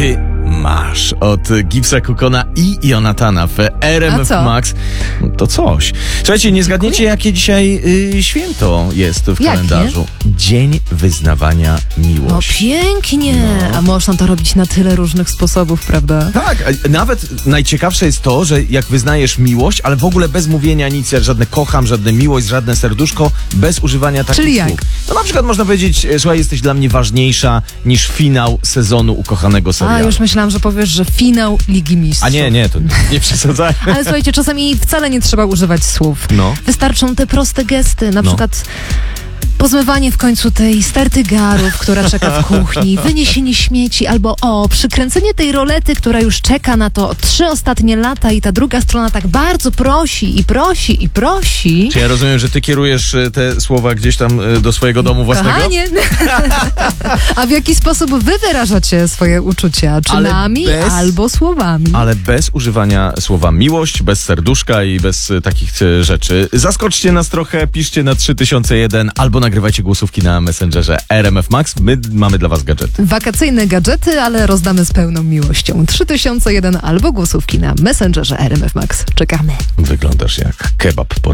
Ty masz od Gipsa Kukona i Jonatana w RMF Max. To coś. Słuchajcie, nie zgadniecie, jakie dzisiaj święto jest w kalendarzu. Dzień wyznawania miłości. No pięknie. No. A można to robić na tyle różnych sposobów, prawda? Tak, nawet najciekawsze jest to, że jak wyznajesz miłość, ale w ogóle bez mówienia nic, żadne kocham, żadne miłość, żadne serduszko, bez używania takich Czyli słów. jak? No na przykład można powiedzieć, słuchaj, jesteś dla mnie ważniejsza niż finał sezonu ukochanego serialu. A, już myślałam, że powiesz, że finał Ligi Mistrzów. A nie, to nie przesadzaj. Ale słuchajcie, czasami wcale nie trzeba używać słów. No. Wystarczą te proste gesty, na przykład pozmywanie w końcu tej sterty garów, która czeka w kuchni, wyniesienie śmieci, albo przykręcenie tej rolety, która już czeka na to 3 ostatnie lata i ta druga strona tak bardzo prosi i prosi i prosi. Czy ja rozumiem, że ty kierujesz te słowa gdzieś tam do swojego domu własnego? Kochanie. A w jaki sposób wy wyrażacie swoje uczucia? Czynami albo słowami? Ale bez używania słowa miłość, bez serduszka i bez takich rzeczy. Zaskoczcie nas trochę, piszcie na 3001 albo nagrywajcie głosówki na Messengerze RMF Max. My mamy dla was gadżety. Wakacyjne gadżety, ale rozdamy z pełną miłością. 3001 albo głosówki na Messengerze RMF Max. Czekamy. Wyglądasz jak kebab po